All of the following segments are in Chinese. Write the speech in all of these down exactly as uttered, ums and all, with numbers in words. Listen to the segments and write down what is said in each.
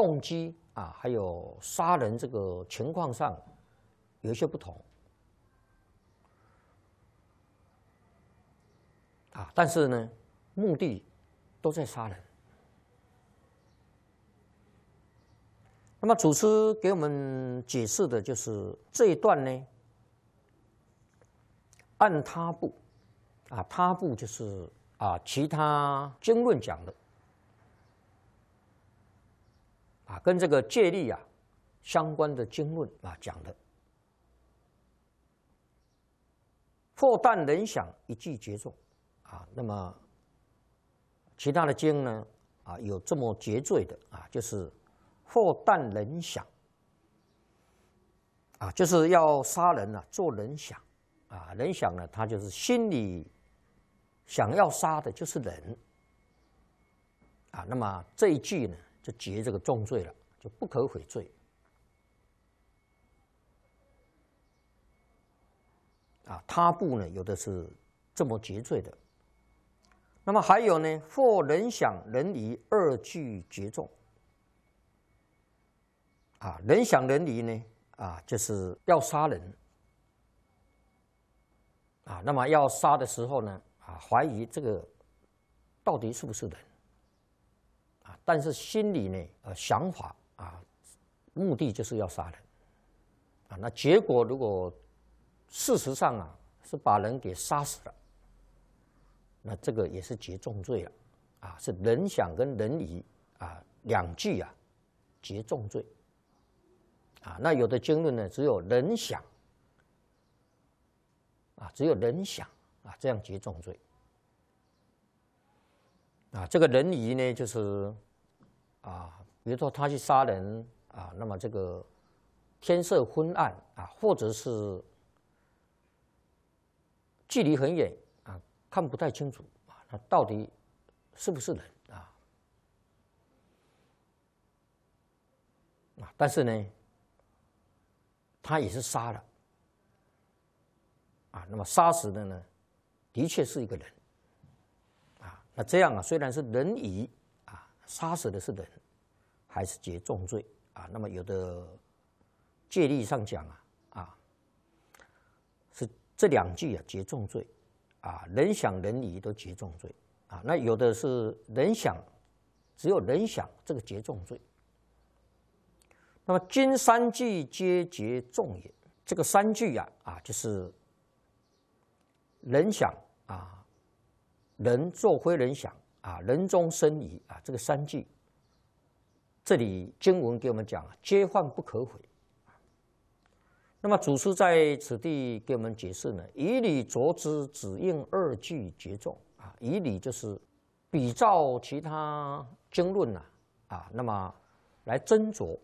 动机啊，还有杀人这个情况上有一些不同啊，但是呢，目的都在杀人。那么祖师给我们解释的就是这一段呢，按他部啊，他部就是啊其他经论讲的啊，跟这个戒律啊相关的经论啊讲的，或但人想一记节重啊，那么其他的经呢啊有这么结罪的啊，就是或但人想啊，就是要杀人啊，做人想啊，人想呢，他就是心里想要杀的就是人啊，那么这一句呢就结这个重罪了，就不可悔罪啊。他部呢有的是这么结罪的，那么还有呢，或人想人疑二句结重啊，人想人疑呢啊，就是要杀人啊，那么要杀的时候呢啊，怀疑这个到底是不是人啊，但是心里呢呃想法啊，目的就是要杀人啊，那结果如果事实上啊是把人给杀死了，那这个也是结重罪了啊，是人想跟人疑啊两句啊结重罪啊。那有的经论呢只有人想啊，只有人想啊这样结重罪啊。这个人疑呢就是啊，比如说他去杀人啊，那么这个天色昏暗啊，或者是距离很远啊，看不太清楚啊，他到底是不是人啊？啊，但是呢，他也是杀了啊，那么杀死的呢，的确是一个人啊。那这样啊，虽然是人疑啊，杀死的是人，还是结重罪啊。那么有的戒律上讲啊，啊，是这两句啊结重罪啊，人想人疑都结重罪啊。那有的是人想，只有人想这个结重罪。那么今三句皆结重也，这个三句啊啊就是人想啊，人作非人想啊，人中生疑啊，这个三句，这里经文给我们讲，皆犯不可悔。那么祖师在此地给我们解释呢，以理着之，只应二句结重啊。以理就是比照其他经论呐啊，那么来斟酌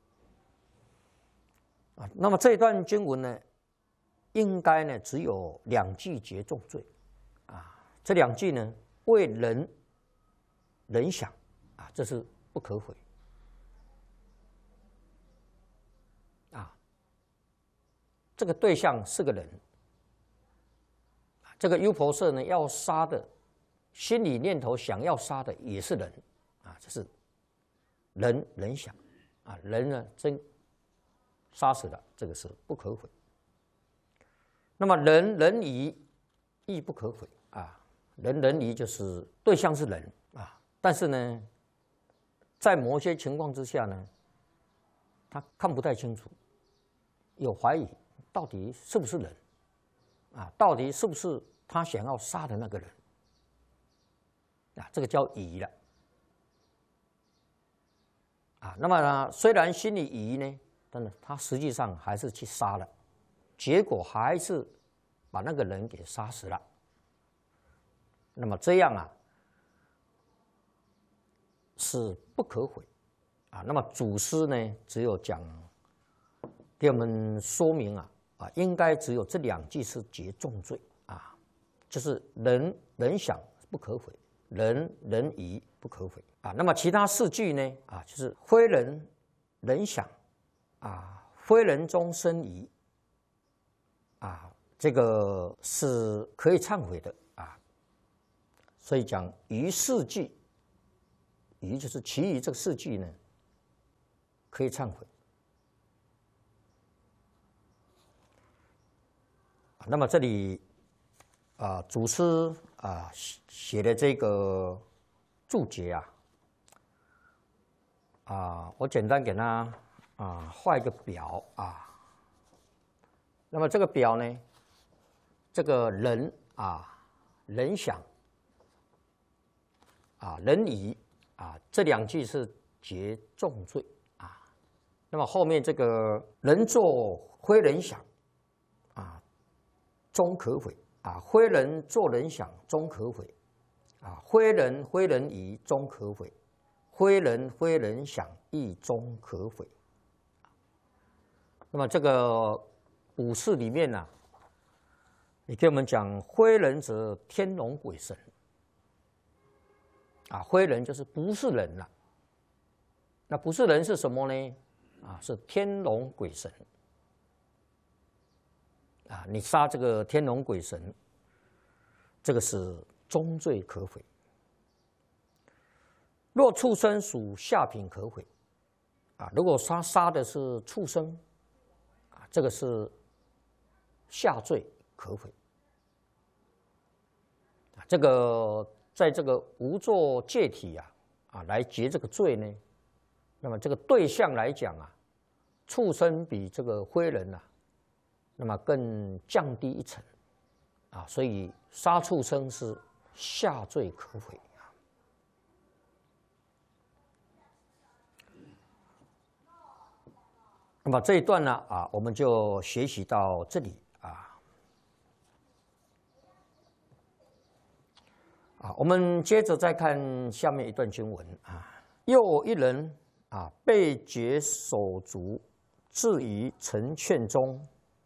啊。那么这一段经文呢，应该呢只有两句结重罪啊。这两句呢，为人人想啊，这是不可悔。这个对象是个人，这个优婆塞呢要杀的，心理念头想要杀的也是人，啊，这是人人想，啊，人呢真杀死了，这个是不可悔。那么人人疑亦不可悔啊，人人疑就是对象是人啊，但是呢，在某些情况之下呢，他看不太清楚，有怀疑。到底是不是人啊？到底是不是他想要杀的那个人啊？这个叫疑了啊。那么呢，虽然心里疑呢，但是他实际上还是去杀了，结果还是把那个人给杀死了。那么这样啊，是不可悔啊。那么祖师呢，只有讲给我们说明啊。啊，应该只有这两句是结重罪啊，就是人人想不可悔，人人疑不可悔啊。那么其他四句呢啊，就是非人人想啊，非人中生疑啊，这个是可以忏悔的啊。所以讲余四句，余就是其余这四句呢， 可以忏悔。那么这里啊，祖师啊写的这个注解啊，啊，我简单给他啊画一个表啊。那么这个表呢，这个人啊，人想啊，人疑啊，这两句是结重罪啊。那么后面这个人作非人想啊，终可悔啊，非人作人想终可悔啊，非人非人疑终可悔，非人非人想亦终可悔。那么这个五事里面呢、啊，也给我们讲，非人则天龙鬼神啊，非人就是不是人了、啊。那不是人是什么呢？啊，是天龙鬼神啊！你杀这个天龙鬼神，这个是终罪可悔。若畜生属下品可悔啊，如果杀杀的是畜生啊，这个是下罪可悔。这个在这个无作戒体啊啊来结这个罪呢，那么这个对象来讲啊，畜生比这个非人啊，那么更降低一层啊，所以杀畜生是下罪可悔啊。那么这一段呢啊，我们就学习到这里啊。啊，我们接着再看下面一段经文啊。又一人啊，被劫手足，置于城堑中。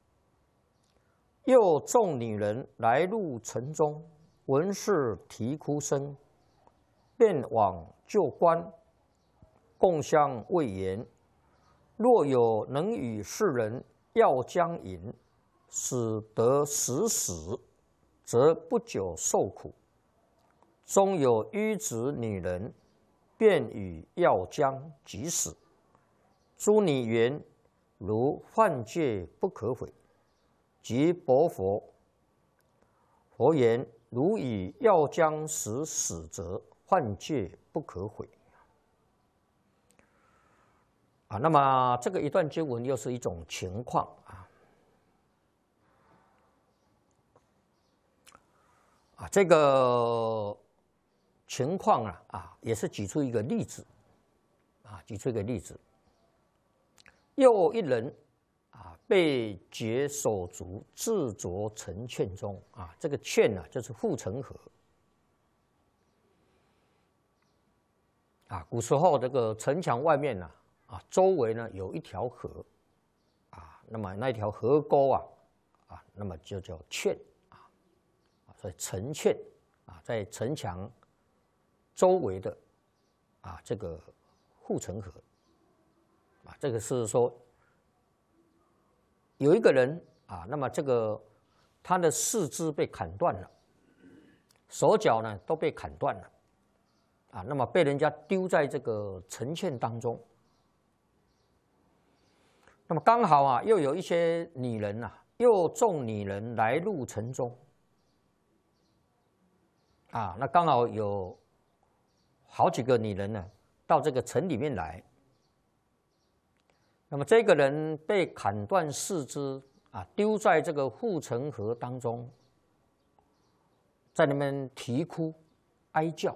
又众女人来入城中，闻是啼哭声，便往就观，共相谓言：若有能与世人要将饮，使得死死，则不久受苦。中有愚子女人，便与药浆即死。诸女言：如犯戒不可悔。即薄佛，佛言：如以药浆使死者，犯戒不可悔。啊，那么这个一段经文又是一种情况啊。啊，这个情况啊啊，也是举出一个例子啊，举出一个例子。又一人啊，被劫手足，置着城堑中啊，这个堑呢、啊，就是护城河啊。古时候这个城墙外面呢、啊，啊，周围呢有一条河啊，那么那一条河沟啊啊，那么就叫堑啊，所以城堑啊，在城墙周围的啊这个护城河啊，这个是说有一个人啊，那么这个他的四肢被砍断了，手脚呢都被砍断了啊，那么被人家丢在这个城堑当中。那么刚好啊，又有一些女人啊，又众女人来入城中啊，那刚好有好几个女人呢，到这个城里面来。那么这个人被砍断四肢啊，丢在这个护城河当中，在那边啼哭哀叫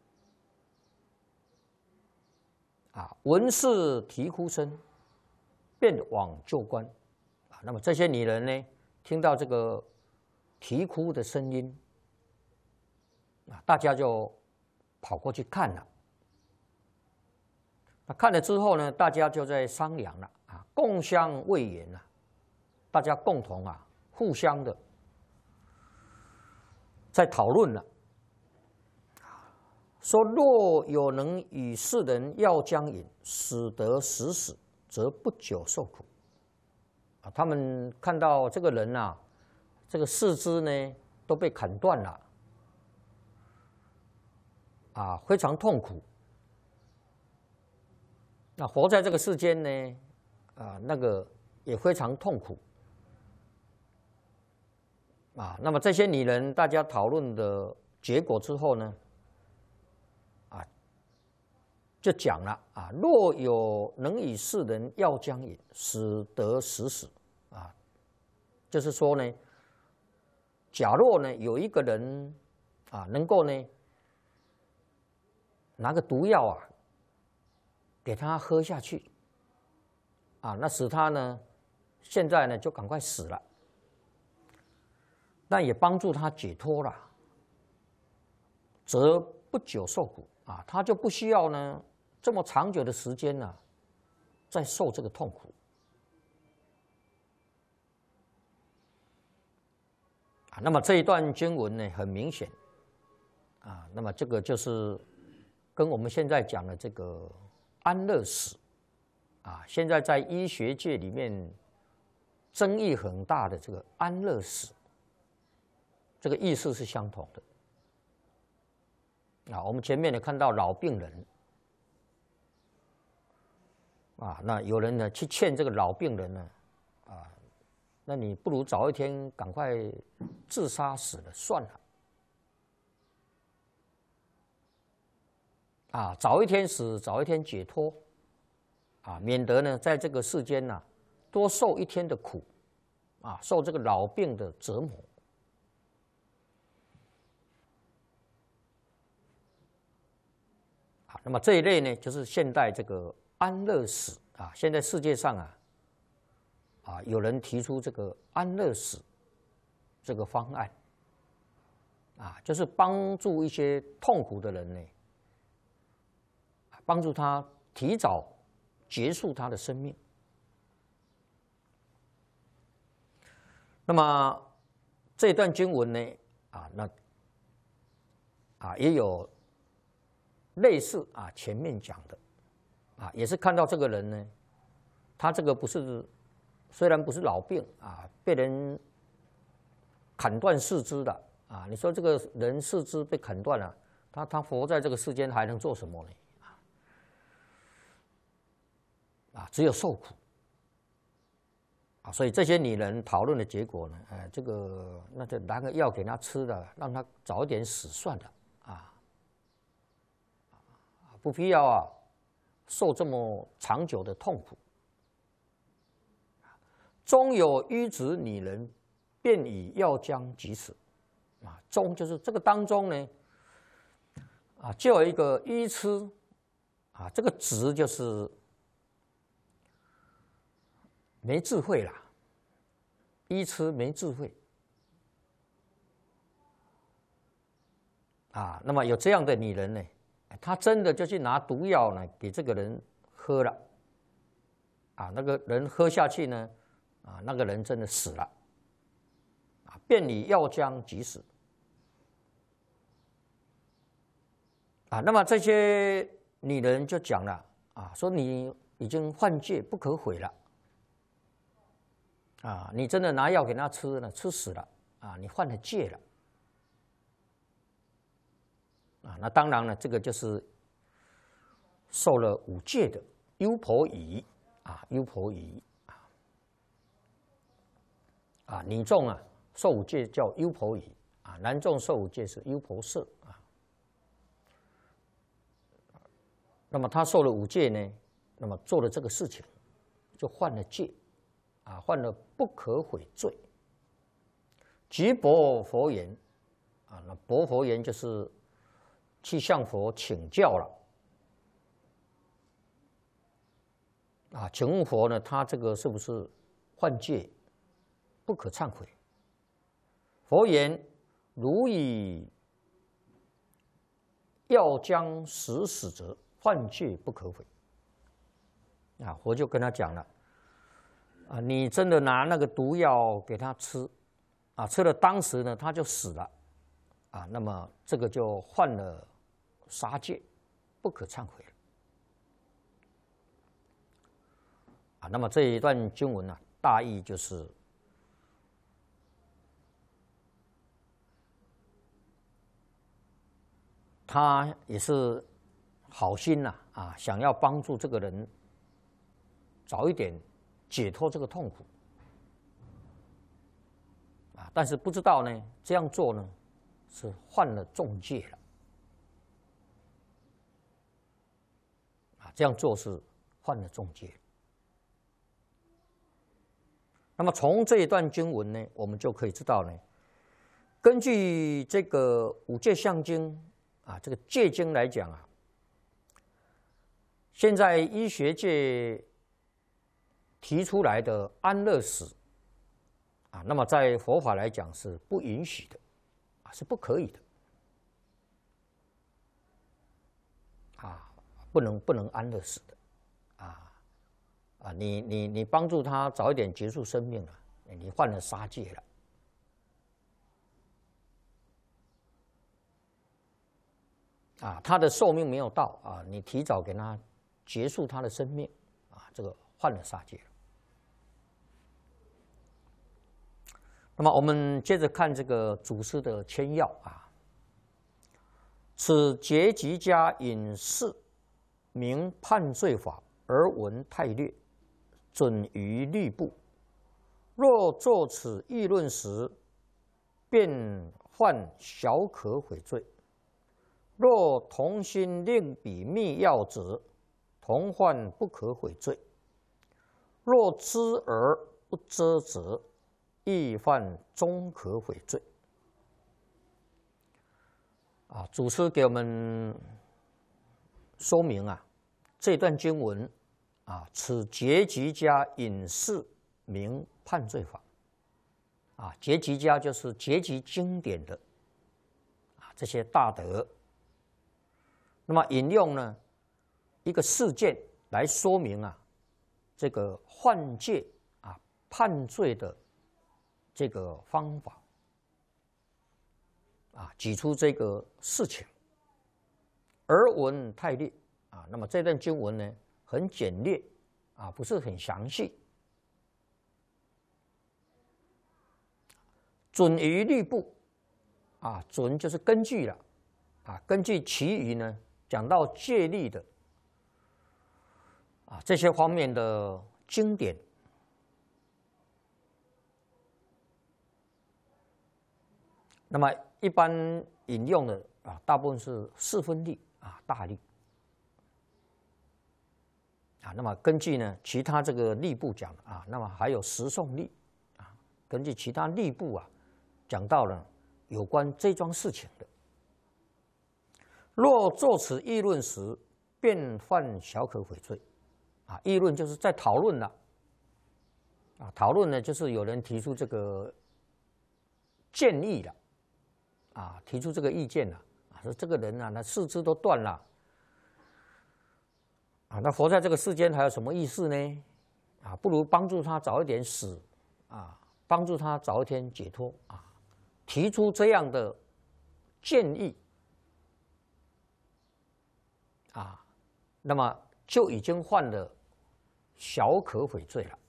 啊，闻是啼哭声，便往就观啊。那么这些女人呢，听到这个啼哭的声音啊，大家就跑过去看了。那看了之后呢，大家就在商量了啊，共相谓言了，大家共同啊，互相的在讨论了，说若有能与世人要将饮，使得死死，则不久受苦。啊，他们看到这个人啊，这个四肢呢都被砍断了，啊，非常痛苦。 那活在这个世间呢，啊，那个也非常痛苦。啊，那么这些女人，大家讨论的结果之后呢，啊，就讲了啊，若有能以世人要将饮，使得死死，啊，就是说呢，假若呢有一个人啊，能够呢拿个毒药啊，给他喝下去，啊，那使他呢现在呢就赶快死了。但也帮助他解脱了，则不久受苦啊，他就不需要呢这么长久的时间呢、啊，再受这个痛苦啊。那么这一段经文呢，很明显啊，那么这个就是跟我们现在讲的这个安乐死啊，现在在医学界里面争议很大的这个安乐死。这个意思是相同的啊。我们前面呢看到老病人啊，那有人呢去劝这个老病人呢啊，那你不如早一天赶快自杀死了算了啊，早一天死，早一天解脱啊，免得呢在这个世间呢、啊、多受一天的苦啊，受这个老病的折磨。那么这一类呢，就是现代这个安乐死啊。现在世界上啊，啊有人提出这个安乐死这个方案，啊，就是帮助一些痛苦的人呢，帮助他提早结束他的生命。那么这段经文呢，啊，那啊也有。类似啊，前面讲的，啊，也是看到这个人呢，他这个不是，虽然不是老病啊，被人砍断四肢的啊，你说这个人四肢被砍断了，他他活在这个世间还能做什么呢？啊，只有受苦啊，所以这些女人讨论的结果呢，哎，这个那就拿个药给他吃了，让他早一点死算了啊。不必要啊，受这么长久的痛苦。终有愚子女人，便以药浆即死。啊，中就是这个当中呢，啊，就有一个愚痴，啊，这个直就是没智慧啦，愚痴没智慧。啊，那么有这样的女人呢？他真的就去拿毒药呢，给这个人喝了，啊，那个人喝下去呢，啊，那个人真的死了，啊，便以药浆即死，啊，那么这些女人就讲了，啊，说你已经犯戒不可悔了，啊，你真的拿药给他吃呢，吃死了，啊，你犯了戒了。啊，那当然了，这个就是受了五戒的优婆夷啊，优婆夷啊，啊，女众啊受五戒叫优婆夷啊，男众受五戒是优婆塞啊。那么他受了五戒呢，那么做了这个事情，就犯了戒啊，犯了不可悔罪。即薄佛言啊，那薄佛言就是去向佛请教了啊，请问佛呢，他这个是不是犯戒，不可忏悔？佛言：如以药浆食死者，犯戒不可悔。啊，佛就跟他讲了啊，你真的拿那个毒药给他吃啊，吃了当时呢他就死了啊，那么这个就犯了杀戒，不可忏悔了啊。那么这一段经文呢、啊，大意就是他也是好心呐 啊, 啊，想要帮助这个人早一点解脱这个痛苦啊，但是不知道呢，这样做呢是犯了重戒了啊，这样做是犯了重戒。那么从这一段经文呢，我们就可以知道呢，根据这个五戒相经啊，这个戒经来讲啊，现在医学界提出来的安乐死啊，那么在佛法来讲是不允许的啊，是不可以的啊，不能不能安乐死的啊啊，你你你帮助他早一点结束生命了，你犯了杀戒了。啊，他的寿命没有到啊，你提早给他结束他的生命啊，这个犯了杀戒了。那么我们接着看这个祖师的签要啊，此结集家引示明判罪法而闻太略，准于律部。若作此议论时，便犯小可悔罪。若同心另比密要者，同犯不可悔罪。若知而不遮者，亦犯中可悔罪。啊，祖师给我们说明啊，这段经文啊，此结集家引示明判罪法。啊，结集家就是结集经典的啊这些大德。那么引用呢一个事件来说明啊，这个犯戒啊判罪的这个方法啊，举出这个事情，而文太略啊。那么这段经文呢很简略啊，不是很详细。准于律部啊，准就是根据了啊，根据其余呢。讲到戒律的啊这些方面的经典，那么一般引用的啊，大部分是四分律啊大律啊。那么根据呢其他这个律部讲啊，那么还有十诵律啊，根据其他律部啊讲到了有关这桩事情的。若作此议论时，便犯小可悔罪。啊，议论就是在讨论了。啊，讨论呢就是有人提出这个建议了，啊，提出这个意见了，啊，说这个人啊，那四肢都断了，啊，那活在这个世间还有什么意思呢？啊，不如帮助他早一点死，啊，帮助他早一天解脱，啊，提出这样的建议。啊，那么就已经犯了小可悔罪了。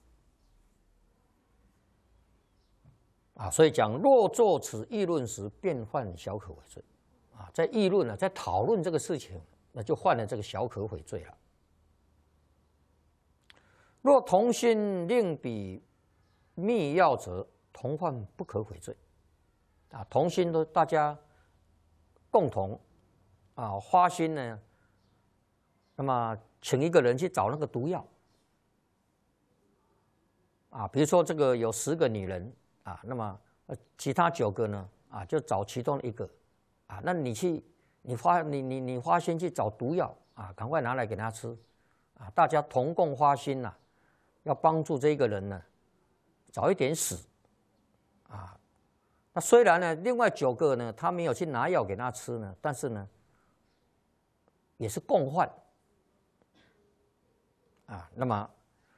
啊，所以讲若作此议论时，便犯小可悔罪。啊，在议论呢，在讨论这个事情，那就犯了这个小可悔罪了。若同心另比密要者，同犯不可悔罪。啊，同心都大家共同啊花心呢。那么，请一个人去找那个毒药，啊，比如说这个有十个女人啊，那么其他九个呢，啊，就找其中一个，啊，那你去，你花你你你花心去找毒药啊，赶快拿来给他吃，啊，大家同共花心呐、啊，要帮助这个人呢，早一点死，啊，那虽然呢，另外九个呢，他没有去拿药给他吃呢，但是呢，也是共患。啊，那么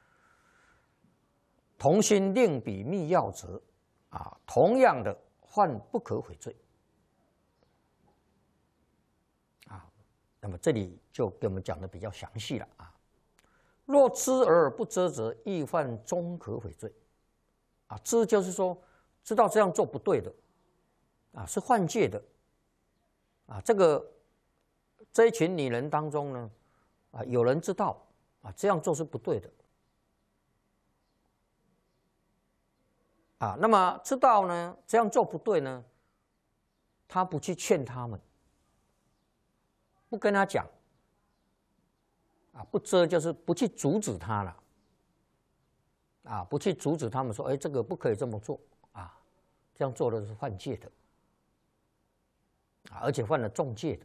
同心另比密要者，啊，同样的犯不可悔罪。啊，那么这里就给我们讲的比较详细了啊。若知而不遮则，亦犯中可悔罪。啊，知就是说知道这样做不对的，啊，是犯戒的。啊，这个这一群女人当中呢，啊，有人知道。啊，这样做是不对的， 啊，那么知道呢这样做不对呢，他不去劝他们，不跟他讲，啊，不遮就是不去阻止他了，啊，不去阻止他们说，哎，这个不可以这么做啊，这样做的是犯戒的，啊，而且犯了重戒的，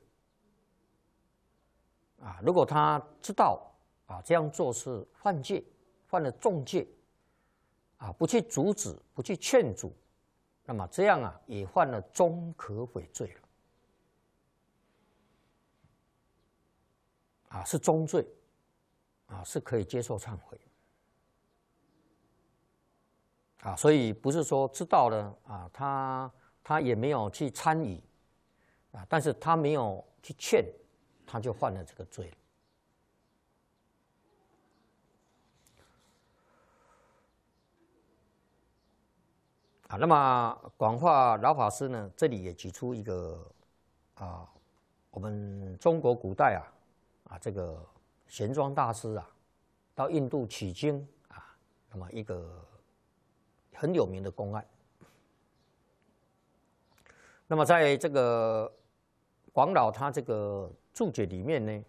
啊，如果他知道啊这样做是犯戒，犯了重戒。啊，不去阻止，不去劝阻，那么这样啊，也犯了终可悔罪了。啊，是终罪，啊，是可以接受忏悔。啊，所以不是说知道了啊，他他也没有去参与，啊，但是他没有去劝，他就犯了这个罪了。啊，那么广化老法师呢，这里也举出一个啊，我们中国古代啊啊这个玄奘大师啊，到印度取经啊，那么一个很有名的公案。那么在这个广老他这个注解里面呢，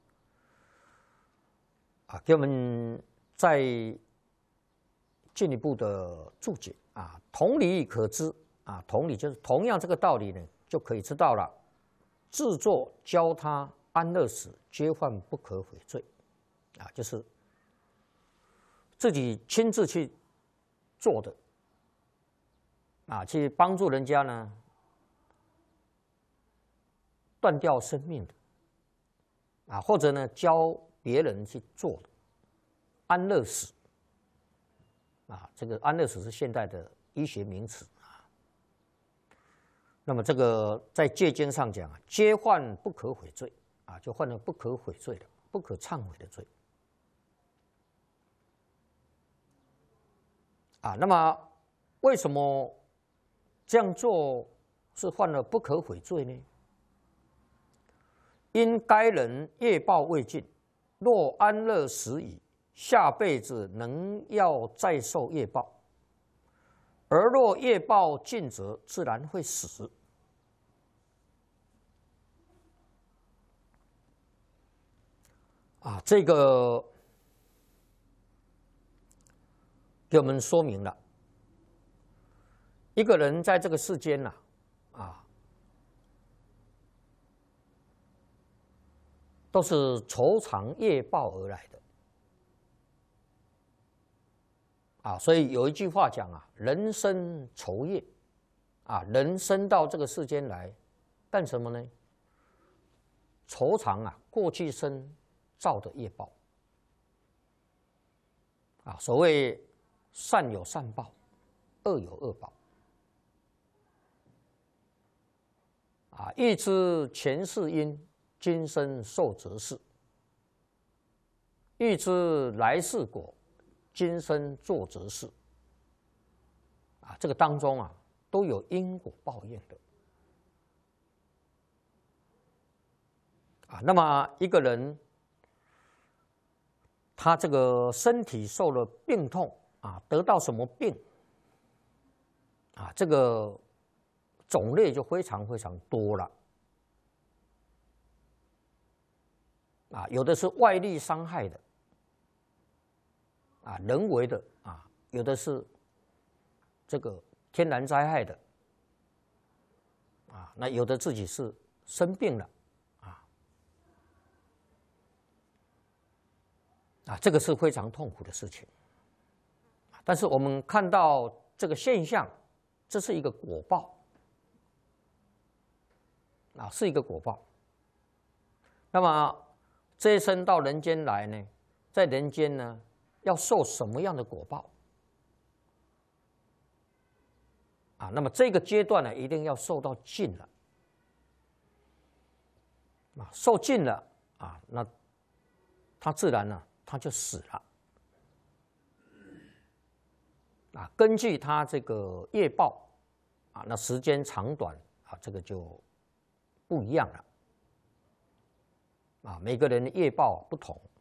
啊，给我们再进一步的注解。啊，同理可知啊，同理就是同样这个道理呢，就可以知道了。自作教他安乐死，皆犯不可悔罪。啊，就是自己亲自去做的，啊，去帮助人家呢断掉生命的，啊，或者呢教别人去做的安乐死。啊，这个安乐死是现代的医学名词啊。那么这个在戒经上讲啊，皆犯不可悔罪啊，就犯了不可悔罪的、不可忏悔的罪。啊，那么为什么这样做是犯了不可悔罪呢？因该人业报未尽，若安乐死矣，下辈子能要再受业报，而若业报尽则，自然会死。啊，这个给我们说明了，一个人在这个世间呐，啊，都是酬偿业报而来的。啊，所以有一句话讲啊，人生酬业，啊，人生到这个世间来干什么呢？酬偿啊过去生造的业报。啊，所谓善有善报，恶有恶报。啊，欲知前世因，今生受则是；欲知来世果，今生做则是。啊，这个当中啊，都有因果报应的。啊，那么一个人，他这个身体受了病痛啊，得到什么病啊，这个种类就非常非常多了。啊，有的是外力伤害的，啊，人为的啊，有的是这个天然灾害的，啊，那有的自己是生病了，啊，啊，这个是非常痛苦的事情。但是我们看到这个现象，这是一个果报，啊，是一个果报。那么这一生到人间来呢，在人间呢，要受什么样的果报？啊，那么这个阶段呢，一定要受到尽了，啊，受尽了啊，那他自然呢，他就死了。啊，根据他这个业报，啊，那时间长短啊，这个就不一样了。啊，每个人的业报不同，